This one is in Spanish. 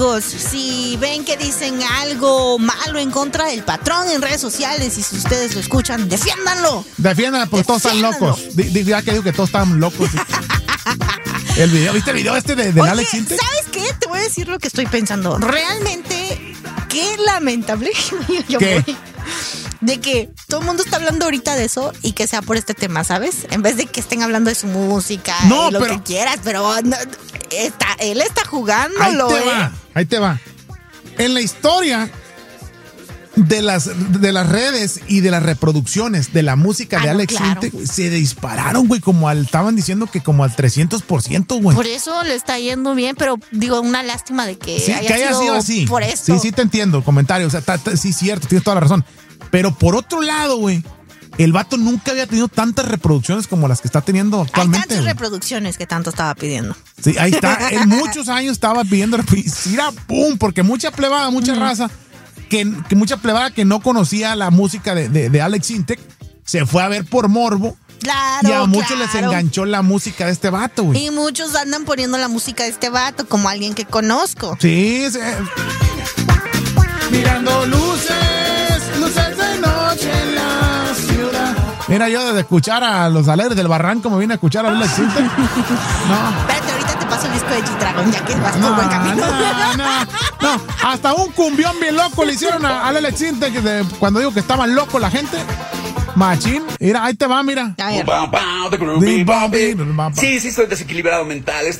amigos, si ven que dicen algo malo en contra del patrón en redes sociales y si ustedes lo escuchan, defiéndanlo. Defiéndanlo porque todos están locos. Ya que digo que todos están locos. El video, ¿viste el video de Oye, Alex Intec? ¿Sabes qué? Te voy a decir lo que estoy pensando. Realmente, qué lamentable de que todo el mundo está hablando ahorita de eso y que sea por este tema, ¿sabes? En vez de que estén hablando de su música y lo que quieras, pero no, él está jugándolo. Ahí te va. En la historia de las redes y de las reproducciones de la música de Alex Intec, se dispararon, güey, estaban diciendo que como al 300%, güey. Por eso le está yendo bien, pero digo, una lástima de que haya sido así. Por esto. Sí, te entiendo, comentario, o sea, sí, cierto, tienes toda la razón. Pero por otro lado, güey, el vato nunca había tenido tantas reproducciones como las que está teniendo actualmente. Hay tantas reproducciones que tanto estaba pidiendo. Sí, ahí está. En muchos años estaba pidiendo, mira, pum, porque mucha plebada, mucha raza, que mucha plebada que no conocía la música de Alex Intec, se fue a ver por morbo. Claro, y a muchos les enganchó la música de este vato, güey. Y muchos andan poniendo la música de este vato como alguien que conozco. Sí. Mirando luces de noche en la ciudad. Mira, yo desde escuchar a los Alegres del Barranco me vine a escuchar a Alex Intec. No. Espérate, ahorita te paso el disco de G-Dragon, ya que vas por buen camino. No, hasta un cumbión bien loco le hicieron a Alex Intec cuando digo que estaban locos la gente. Machín, mira, ahí te va, mira. Sí, estoy desequilibrado mental.